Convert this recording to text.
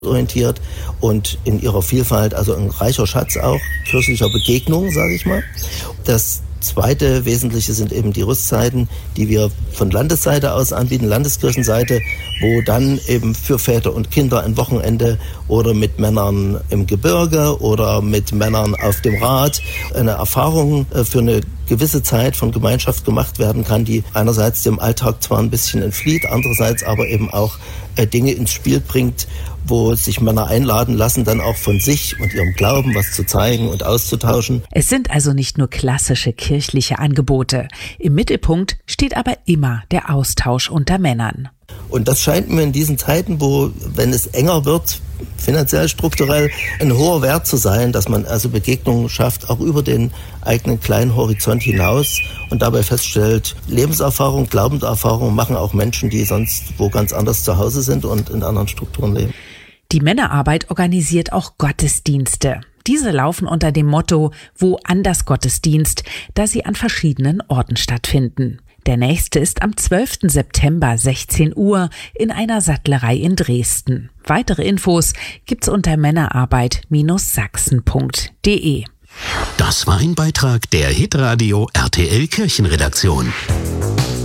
orientiert und in ihrer Vielfalt, also ein reicher Schatz auch kirchlicher Begegnungen, sage ich mal. Das zweite Wesentliche sind eben die Rüstzeiten, die wir von Landesseite aus anbieten, Landeskirchenseite, wo dann eben für Väter und Kinder ein Wochenende oder mit Männern im Gebirge oder mit Männern auf dem Rad eine Erfahrung für eine gewisse Zeit von Gemeinschaft gemacht werden kann, die einerseits dem Alltag zwar ein bisschen entflieht, andererseits aber eben auch Dinge ins Spiel bringt, wo sich Männer einladen lassen, dann auch von sich und ihrem Glauben was zu zeigen und auszutauschen. Es sind also nicht nur klassische kirchliche Angebote. Im Mittelpunkt steht aber immer der Austausch unter Männern. Und das scheint mir in diesen Zeiten, wo, wenn es enger wird, finanziell, strukturell, ein hoher Wert zu sein, dass man also Begegnungen schafft, auch über den eigenen kleinen Horizont hinaus und dabei feststellt, Lebenserfahrung, Glaubenserfahrung machen auch Menschen, die sonst wo ganz anders zu Hause sind und in anderen Strukturen leben. Die Männerarbeit organisiert auch Gottesdienste. Diese laufen unter dem Motto Woanders Gottesdienst, da sie an verschiedenen Orten stattfinden. Der nächste ist am 12. September 16 Uhr in einer Sattlerei in Dresden. Weitere Infos gibt's unter männerarbeit-sachsen.de. Das war ein Beitrag der Hitradio RTL Kirchenredaktion.